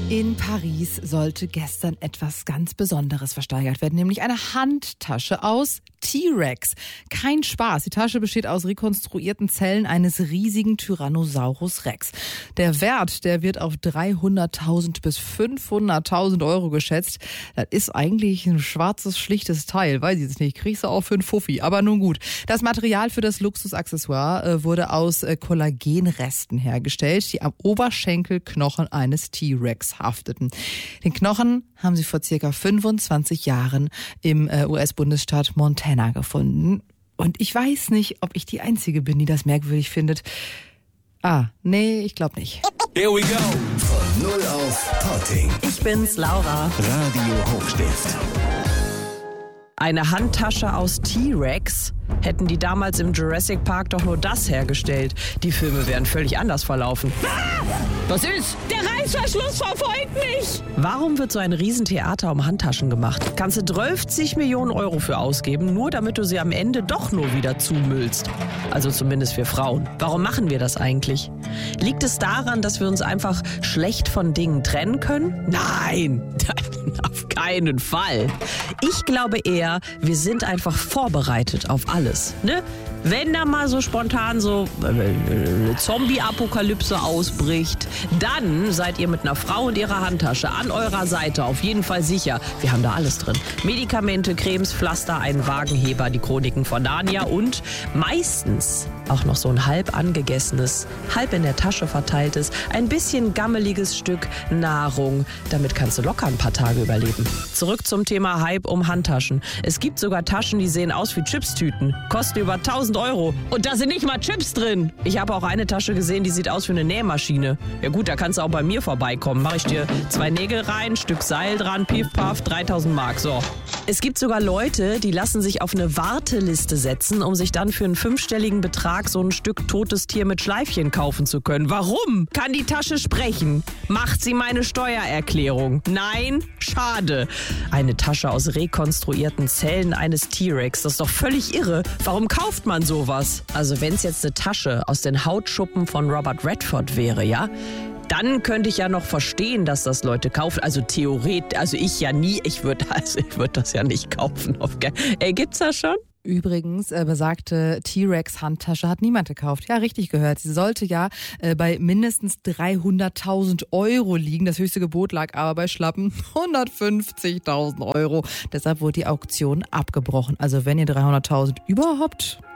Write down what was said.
In Paris sollte gestern etwas ganz Besonderes versteigert werden, nämlich eine Handtasche aus T-Rex. Kein Spaß, die Tasche besteht aus rekonstruierten Zellen eines riesigen Tyrannosaurus Rex. Der Wert, der wird auf 300.000 bis 500.000 Euro geschätzt. Das ist eigentlich ein schwarzes, schlichtes Teil, weiß ich jetzt nicht, kriegst du auch für einen Fuffi, aber nun gut. Das Material für das Luxusaccessoire wurde aus Kollagenresten hergestellt, die am Oberschenkelknochen eines T-Rex hafteten. Den Knochen haben sie vor circa 25 Jahren im US-Bundesstaat Montana gefunden. Und ich weiß nicht, ob ich die Einzige bin, die das merkwürdig findet. Nee, ich glaube nicht. Here we go. Von 0 auf Potting. Ich bin's, Laura. Radio Hochstift. Eine Handtasche aus T-Rex? Hätten die damals im Jurassic Park doch nur das hergestellt. Die Filme wären völlig anders verlaufen. Was ist? Der Reißverschluss verfolgt mich! Warum wird so ein Riesentheater um Handtaschen gemacht? Kannst du 12 Millionen Euro für ausgeben, nur damit du sie am Ende doch nur wieder zumüllst. Also zumindest wir Frauen. Warum machen wir das eigentlich? Liegt es daran, dass wir uns einfach schlecht von Dingen trennen können? Nein, auf keinen Fall. Ich glaube eher, wir sind einfach vorbereitet auf alles, ne? Wenn da mal so spontan so eine Zombie-Apokalypse ausbricht, dann seid ihr mit einer Frau und ihrer Handtasche an eurer Seite auf jeden Fall sicher. Wir haben da alles drin. Medikamente, Cremes, Pflaster, einen Wagenheber, die Chroniken von Narnia und meistens auch noch so ein halb angegessenes, halb in der Tasche verteiltes, ein bisschen gammeliges Stück Nahrung. Damit kannst du locker ein paar Tage überleben. Zurück zum Thema Hype um Handtaschen. Es gibt sogar Taschen, die sehen aus wie Chipstüten, kosten über 1.000 Euro. Und da sind nicht mal Chips drin. Ich habe auch eine Tasche gesehen, die sieht aus wie eine Nähmaschine. Ja gut, da kannst du auch bei mir vorbeikommen. Mache ich dir 2 Nägel rein, Stück Seil dran, piff, paff, 3.000 Mark. So. Es gibt sogar Leute, die lassen sich auf eine Warteliste setzen, um sich dann für einen 5-stelligen Betrag so ein Stück totes Tier mit Schleifchen kaufen zu können. Warum? Kann die Tasche sprechen? Macht sie meine Steuererklärung? Nein? Schade. Eine Tasche aus rekonstruierten Zellen eines T-Rex. Das ist doch völlig irre. Warum kauft man sowas? Also wenn es jetzt eine Tasche aus den Hautschuppen von Robert Redford wäre, ja? Dann könnte ich ja noch verstehen, dass das Leute kaufen. Also theoretisch, also ich ja nie. Ich würde das ja nicht kaufen. Gibt's das schon? Übrigens, besagte T-Rex-Handtasche hat niemand gekauft. Ja, richtig gehört. Sie sollte ja bei mindestens 300.000 Euro liegen. Das höchste Gebot lag aber bei schlappen 150.000 Euro. Deshalb wurde die Auktion abgebrochen. Also wenn ihr 300.000 überhaupt,